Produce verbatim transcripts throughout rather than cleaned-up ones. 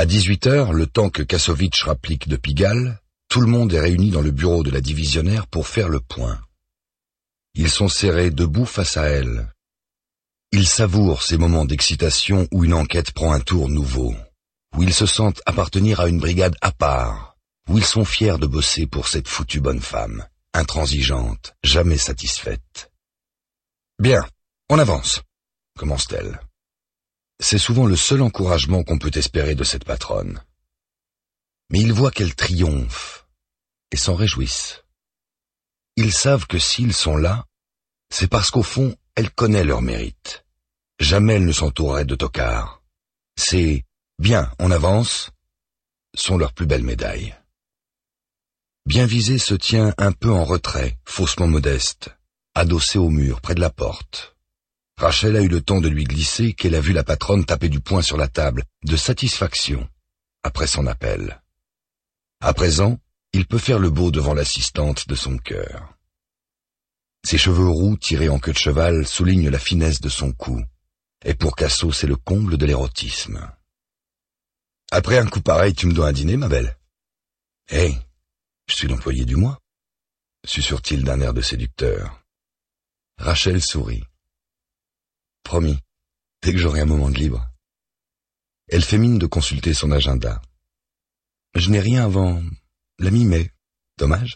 À dix-huit heures, le temps que Kassovitch rapplique de Pigalle, tout le monde est réuni dans le bureau de la divisionnaire pour faire le point. Ils sont serrés debout face à elle. Ils savourent ces moments d'excitation où une enquête prend un tour nouveau, où ils se sentent appartenir à une brigade à part, où ils sont fiers de bosser pour cette foutue bonne femme, intransigeante, jamais satisfaite. « Bien, on avance », commence-t-elle. C'est souvent le seul encouragement qu'on peut espérer de cette patronne. Mais ils voient qu'elle triomphe et s'en réjouissent. Ils savent que s'ils sont là, c'est parce qu'au fond, elle connaît leur mérite. Jamais elle ne s'entourerait de tocards. C'est « bien, on avance » sont leurs plus belles médailles. Bienvisé se tient un peu en retrait, faussement modeste, adossé au mur, près de la porte. Rachel a eu le temps de lui glisser qu'elle a vu la patronne taper du poing sur la table, de satisfaction, après son appel. À présent, il peut faire le beau devant l'assistante de son cœur. Ses cheveux roux tirés en queue de cheval soulignent la finesse de son cou, et pour Casso, c'est le comble de l'érotisme. « Après un coup pareil, tu me dois un dîner, ma belle ?»« Hé, hey, je suis l'employé du mois » susurre-t-il d'un air de séducteur. Rachel sourit. Promis, dès que j'aurai un moment de libre. Elle fait mine de consulter son agenda. Je n'ai rien avant la mi-mai. Dommage.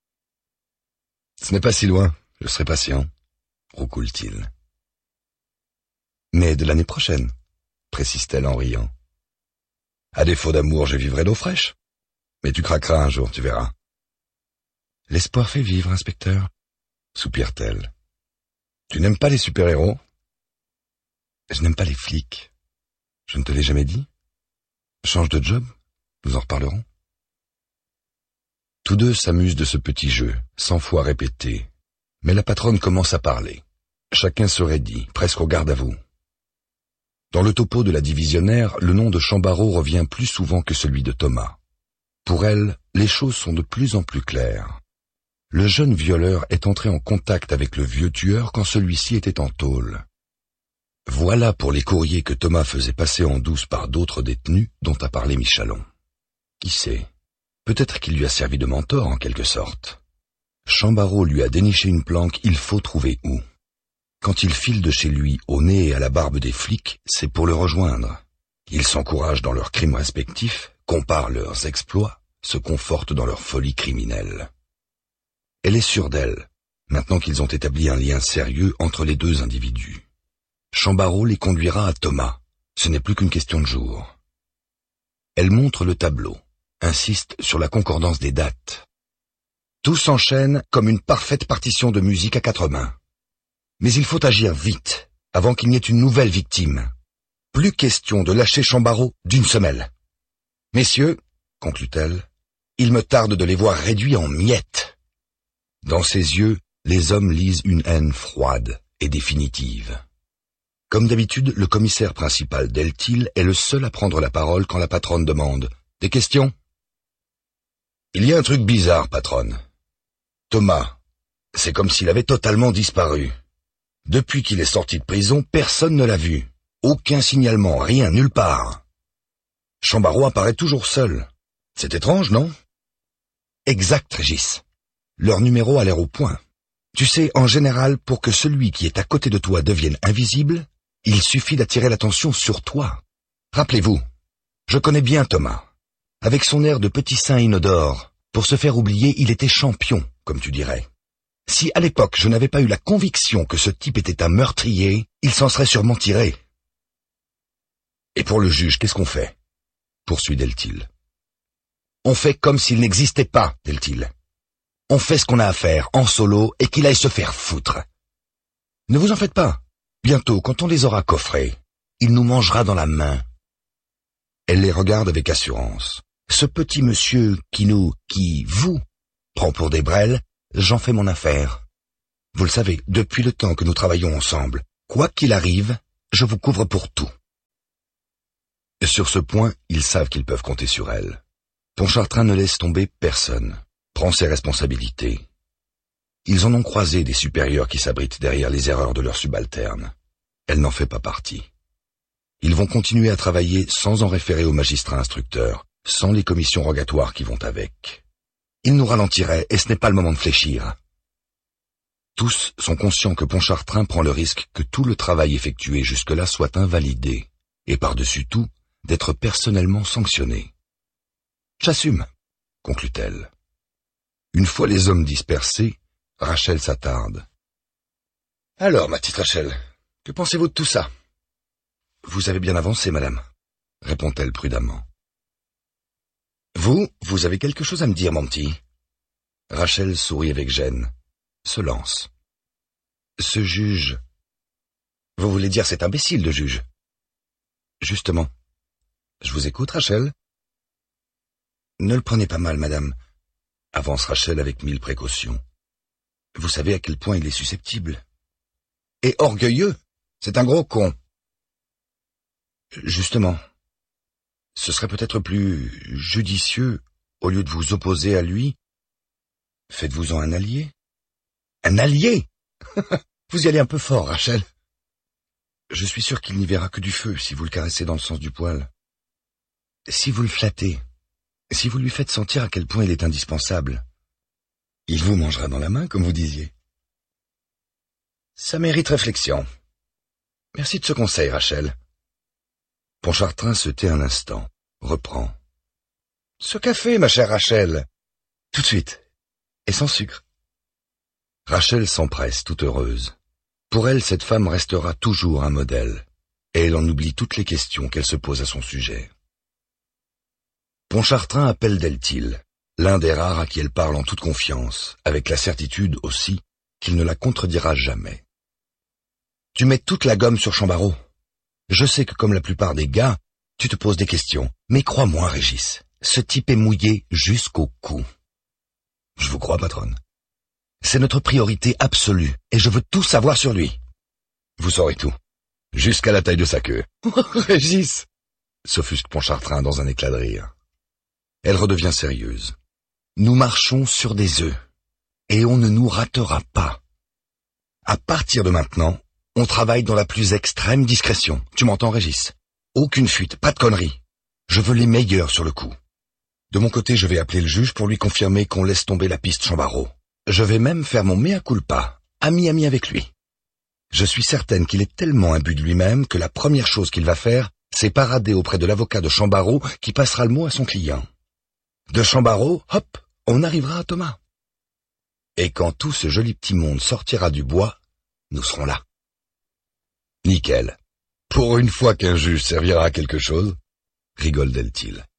Ce n'est pas si loin, je serai patient, roucoule-t-il. Mais de l'année prochaine, précise-t-elle en riant. À défaut d'amour, je vivrai d'eau fraîche. Mais tu craqueras un jour, tu verras. L'espoir fait vivre, inspecteur, soupire-t-elle. Tu n'aimes pas les super-héros ? Je n'aime pas les flics. Je ne te l'ai jamais dit. Change de job, nous en reparlerons. Tous deux s'amusent de ce petit jeu, cent fois répété. Mais la patronne commence à parler. Chacun se raidit, presque au garde à vous. Dans le topo de la divisionnaire, le nom de Chambarot revient plus souvent que celui de Thomas. Pour elle, les choses sont de plus en plus claires. Le jeune violeur est entré en contact avec le vieux tueur quand celui-ci était en tôle. Voilà pour les courriers que Thomas faisait passer en douce par d'autres détenus dont a parlé Michalon. Qui sait, peut-être qu'il lui a servi de mentor en quelque sorte. Chambarot lui a déniché une planque, il faut trouver où. Quand il file de chez lui au nez et à la barbe des flics, c'est pour le rejoindre. Ils s'encouragent dans leurs crimes respectifs, comparent leurs exploits, se confortent dans leur folie criminelle. Elle est sûre d'elle, maintenant qu'ils ont établi un lien sérieux entre les deux individus. Chambarot les conduira à Thomas, ce n'est plus qu'une question de jour. Elle montre le tableau, insiste sur la concordance des dates. Tout s'enchaîne comme une parfaite partition de musique à quatre mains. Mais il faut agir vite, avant qu'il n'y ait une nouvelle victime. Plus question de lâcher Chambarot d'une semelle. Messieurs, conclut-elle, il me tarde de les voir réduits en miettes. Dans ses yeux, les hommes lisent une haine froide et définitive. Comme d'habitude, le commissaire principal Deltil est le seul à prendre la parole quand la patronne demande « Des questions ?» Il y a un truc bizarre, patronne. Thomas, c'est comme s'il avait totalement disparu. Depuis qu'il est sorti de prison, personne ne l'a vu. Aucun signalement, rien, nulle part. Chambarot apparaît toujours seul. C'est étrange, non? Exact, Régis. Leur numéro a l'air au point. Tu sais, en général, pour que celui qui est à côté de toi devienne invisible, il suffit d'attirer l'attention sur toi. Rappelez-vous, je connais bien Thomas. Avec son air de petit saint inodore, pour se faire oublier, il était champion, comme tu dirais. Si à l'époque je n'avais pas eu la conviction que ce type était un meurtrier, il s'en serait sûrement tiré. Et pour le juge, qu'est-ce qu'on fait? Poursuit Deltil. On fait comme s'il n'existait pas, Deltil. On fait ce qu'on a à faire, en solo, et qu'il aille se faire foutre. Ne vous en faites pas. Bientôt, quand on les aura coffrés, il nous mangera dans la main. Elle les regarde avec assurance. Ce petit monsieur qui nous, qui vous, prend pour des brêles, j'en fais mon affaire. Vous le savez, depuis le temps que nous travaillons ensemble, quoi qu'il arrive, je vous couvre pour tout. Sur ce point, ils savent qu'ils peuvent compter sur elle. Pontchartrain ne laisse tomber personne, prend ses responsabilités. Ils en ont croisé des supérieurs qui s'abritent derrière les erreurs de leurs subalternes. Elle n'en fait pas partie. Ils vont continuer à travailler sans en référer au magistrat instructeur, sans les commissions rogatoires qui vont avec. Ils nous ralentiraient et ce n'est pas le moment de fléchir. Tous sont conscients que Pontchartrain prend le risque que tout le travail effectué jusque-là soit invalidé, et par-dessus tout, d'être personnellement sanctionné. « J'assume », conclut-elle. Une fois les hommes dispersés, Rachel s'attarde. « Alors, ma petite Rachel, que pensez-vous de tout ça ?»« Vous avez bien avancé, madame, » répond-elle prudemment. « Vous, vous avez quelque chose à me dire, mon petit ?» Rachel sourit avec gêne, se lance. « Ce juge... Vous voulez dire cet imbécile de juge ?»« Justement. Je vous écoute, Rachel. » « Ne le prenez pas mal, madame, » avance Rachel avec mille précautions. « Vous savez à quel point il est susceptible. »« Et orgueilleux. C'est un gros con. » Justement. Ce serait peut-être plus judicieux, au lieu de vous opposer à lui, faites-vous-en un allié. Un allié? Vous y allez un peu fort, Rachel. Je suis sûr qu'il n'y verra que du feu si vous le caressez dans le sens du poil. Si vous le flattez, si vous lui faites sentir à quel point il est indispensable, il vous mangera dans la main, comme vous disiez. Ça mérite réflexion. Merci de ce conseil, Rachel. Pontchartrain se tait un instant, reprend. Ce café, ma chère Rachel. Tout de suite. Et sans sucre. Rachel s'empresse, toute heureuse. Pour elle, cette femme restera toujours un modèle, et elle en oublie toutes les questions qu'elle se pose à son sujet. Pontchartrain appelle Deltil, l'un des rares à qui elle parle en toute confiance, avec la certitude aussi qu'il ne la contredira jamais. Tu mets toute la gomme sur Chambarot. Je sais que comme la plupart des gars, tu te poses des questions, mais crois-moi, Régis, ce type est mouillé jusqu'au cou. Je vous crois, patronne. C'est notre priorité absolue, et je veux tout savoir sur lui. Vous saurez tout, jusqu'à la taille de sa queue. Régis, s'offusque Pontchartrain dans un éclat de rire. Elle redevient sérieuse. Nous marchons sur des œufs, et on ne nous ratera pas. À partir de maintenant, on travaille dans la plus extrême discrétion. Tu m'entends, Régis? Aucune fuite, pas de conneries. Je veux les meilleurs sur le coup. De mon côté, je vais appeler le juge pour lui confirmer qu'on laisse tomber la piste Chambarot. Je vais même faire mon mea culpa, ami-ami avec lui. Je suis certaine qu'il est tellement imbu de lui-même que la première chose qu'il va faire, c'est parader auprès de l'avocat de Chambarot qui passera le mot à son client. De Chambarot, hop, on arrivera à Thomas. Et quand tout ce joli petit monde sortira du bois, nous serons là. Nickel. Pour une fois qu'un juge servira à quelque chose, rigole Deltil.